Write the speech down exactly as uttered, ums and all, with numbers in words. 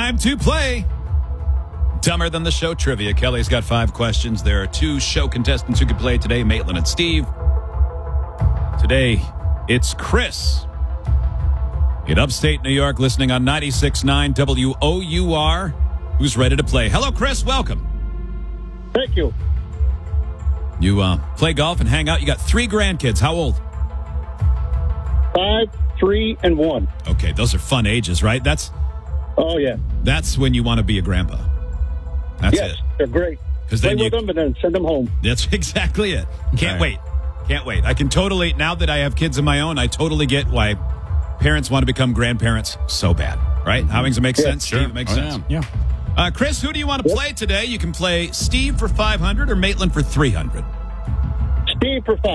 time to play Dumber Than the Show Trivia. Kelly's got five questions. There are two show contestants who could play today, Maitland and Steve. Today, it's Chris in upstate New York, listening on ninety-six point nine W O U R, who's ready to play. Hello, Chris. Welcome. Thank you. You uh, play golf and hang out. You got three grandkids. How old? Five, three, and one. Okay, those are fun ages, right? That's Oh, yeah. that's when you want to be a grandpa. That's yes, it. they're great. 'Cause Play then you- with them and then send them home. That's exactly it. Can't Right. wait. Can't wait. I can totally, now that I have kids of my own, I totally get why parents want to become grandparents so bad, right? How does it make sense? Sure. Steve, it makes Oh, sense. Yeah. Uh, Chris, who do you want to play today? You can play Steve for five hundred or Maitland for three hundred. Steve for five.